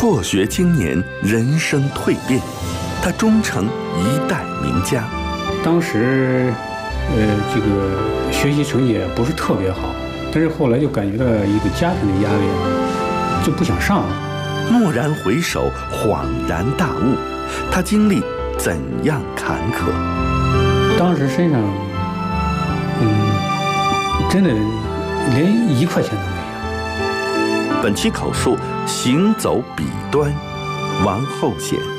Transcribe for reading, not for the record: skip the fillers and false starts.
辍学青年，人生蜕变，他终成一代名家。 当时，这个学习成绩也不是特别好，但是后来就感觉到一个家庭的压力，就不想上了。 蓦然回首，恍然大悟，他经历怎样坎坷？ 当时身上，真的连1块钱都没有。 本期口述行走彼端，王厚显。